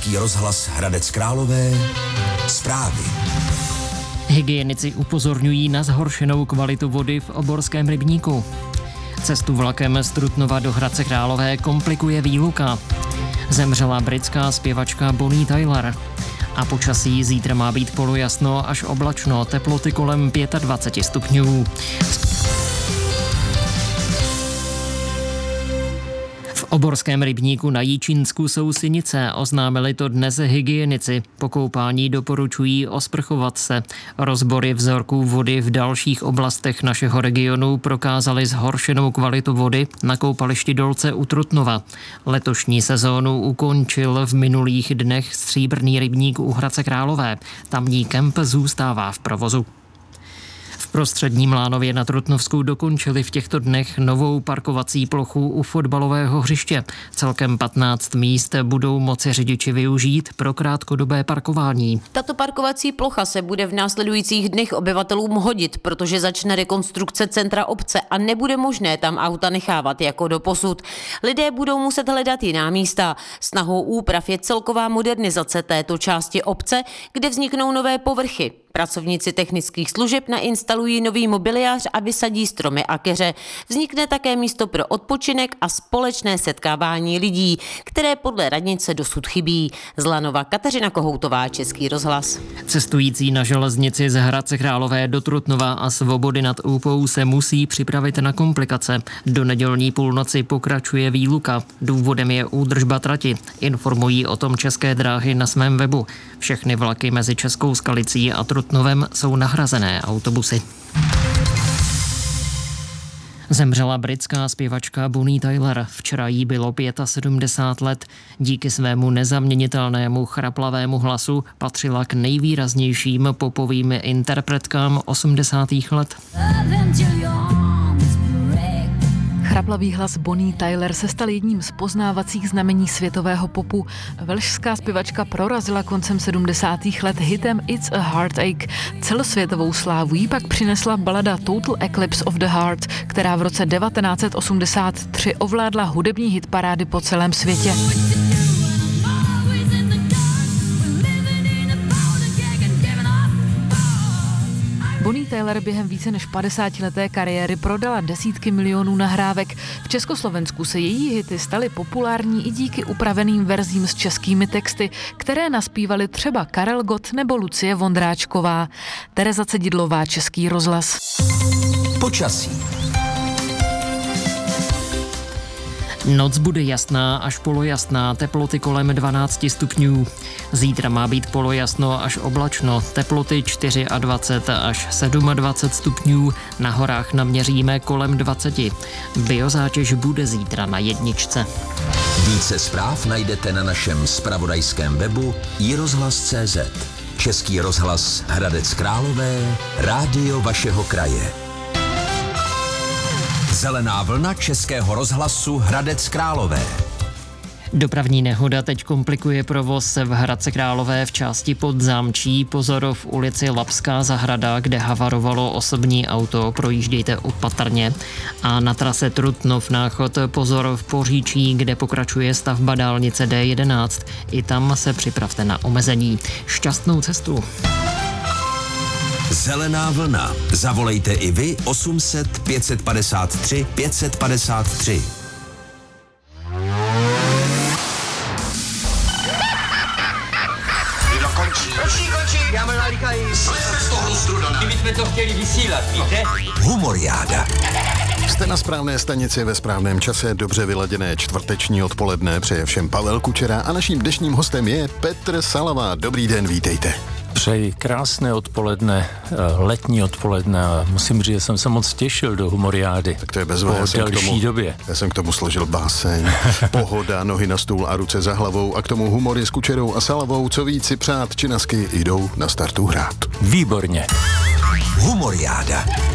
Český rozhlas Hradec Králové. Zprávy. Hygienici upozorňují na zhoršenou kvalitu vody v Oborském rybníku. Cestu vlakem z Trutnova do Hradce Králové komplikuje výluka. Zemřela britská zpěvačka Bonnie Tyler. A počasí zítra má být polojasno až oblačno, teploty kolem 25 stupňů. V Oborském rybníku na Jíčínsku jsou sinice, oznámili to dnes hygienici. Po koupání doporučují osprchovat se. Rozbory vzorků vody v dalších oblastech našeho regionu prokázaly zhoršenou kvalitu vody na koupališti Dolce u Trutnova. Letošní sezónu ukončil v minulých dnech Stříbrný rybník u Hradce Králové. Tamní kemp zůstává v provozu. V Prostředním Mlánově na Trutnovsku dokončili v těchto dnech novou parkovací plochu u fotbalového hřiště. Celkem 15 míst budou moci řidiči využít pro krátkodobé parkování. Tato parkovací plocha se bude v následujících dnech obyvatelům hodit, protože začne rekonstrukce centra obce a nebude možné tam auta nechávat jako doposud. Lidé budou muset hledat jiná místa. Snahou úprav je celková modernizace této části obce, kde vzniknou nové povrchy. Pracovníci technických služeb nainstalují nový mobiliář a vysadí stromy a keře. Vznikne také místo pro odpočinek a společné setkávání lidí, které podle radnice dosud chybí. Z Lanova Kateřina Kohoutová, Český rozhlas. Cestující na železnici z Hradce Králové do Trutnova a Svobody nad Úpou se musí připravit na komplikace. Do nedělní půlnoci pokračuje výluka. Důvodem je údržba trati. Informují o tom České dráhy na svém webu. Všechny vlaky mezi Českou Skalicí a Trutnovem jsou nahrazené autobusy. Zemřela britská zpěvačka Bonnie Tyler. Včera jí bylo 75 let. Díky svému nezaměnitelnému chraplavému hlasu patřila k nejvýraznějším popovým interpretkám 80. let. Chraplavý hlas Bonnie Tyler se stal jedním z poznávacích znamení světového popu. Velšská zpěvačka prorazila koncem 70. let hitem It's a Heartache. Celosvětovou slávu jí pak přinesla balada Total Eclipse of the Heart, která v roce 1983 ovládla hudební hitparády po celém světě. Bonnie Tyler během více než 50leté kariéry prodala desítky milionů nahrávek. V Československu se její hity staly populární i díky upraveným verzím s českými texty, které naspívali třeba Karel Gott nebo Lucie Vondráčková. Tereza Cedidlová, Český rozhlas. Počasí. Noc bude jasná až polojasná, teploty kolem 12 stupňů. Zítra má být polojasno až oblačno, teploty 24 až 27 stupňů, na horách naměříme kolem 20. Biozátěž bude zítra na 1. Více zpráv najdete na našem zpravodajském webu iRozhlas.cz. Český rozhlas Hradec Králové, rádio vašeho kraje. Zelená vlna Českého rozhlasu Hradec Králové. Dopravní nehoda teď komplikuje provoz v Hradci Králové v části pod Zámčí. Pozor v ulici Lapská zahrada, kde havarovalo osobní auto, projíždějte opatrně. A na trase Trutnov Náchod pozor v Poříčí, kde pokračuje stavba dálnice D11. I tam se připravte na omezení. Šťastnou cestu. Zelená vlna. Zavolejte i vy 800 553 553. Končí, já mám nalíkají. Kdybychom to chtěli vysílat, víte? Humoriáda. Jste na správné stanici ve správném čase, dobře vyladěné čtvrteční odpoledne, přeje všem Pavel Kučera a naším dnešním hostem je Petr Salava. Dobrý den, vítejte. Přeji krásné odpoledne, letní odpoledne a musím říct, že jsem se moc těšil do humoriády. Tak to je bezva, já jsem k tomu složil báseň. Pohoda, nohy na stůl a ruce za hlavou a k tomu humory s Kučerou a Salavou, co víc si přát, činasky jdou na startu hrát. Výborně. Humoriáda.